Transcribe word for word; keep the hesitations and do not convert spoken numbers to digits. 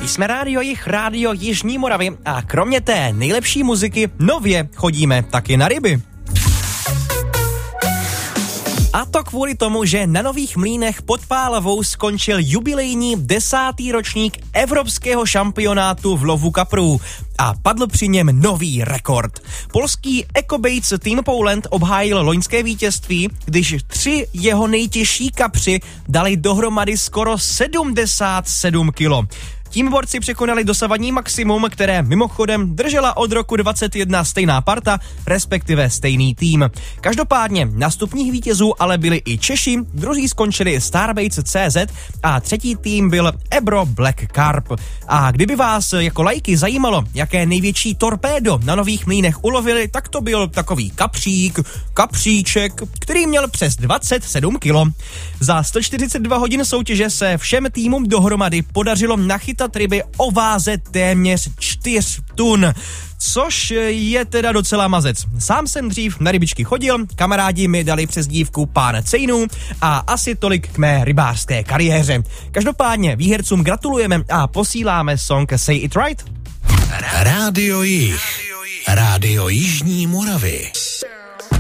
Jsme Rádio Jih, Rádio Jižní Moravy a kromě té nejlepší muziky nově chodíme taky na ryby. A to kvůli tomu, že na Nových Mlýnech pod Pálavou skončil jubilejní desátý ročník evropského šampionátu v lovu kaprů a padl při něm nový rekord. Polský Ecobaits Team Poland obhájil loňské vítězství, když tři jeho nejtěžší kapři dali dohromady skoro sedmdesát sedm kilo. Tím borci překonali dosavadní maximum, které mimochodem držela od roku dvacet jedna stejná parta, respektive stejný tým. Každopádně na stupních vítězů ale byli i Češi, druzí skončili Starbaits tečka cé zet a třetí tým byl Ebro Black Carp. A kdyby vás jako lajky zajímalo, jaké největší torpédo na Nových Mlýnech ulovili, tak to byl takový kapřík, kapříček, který měl přes dvacet sedm kilo. Za sto čtyřicet dva hodin soutěže se všem týmům dohromady podařilo nachytat ryby o váze téměř čtyři tun, což je teda docela mazec. Sám jsem dřív na rybičky chodil, kamarádi mi dali přezdívku Pán Cejnů a asi tolik k mé rybářské kariéře. Každopádně výhercům gratulujeme a posíláme song Say It Right. Rádio Jih, Rádio Jižní Moravy.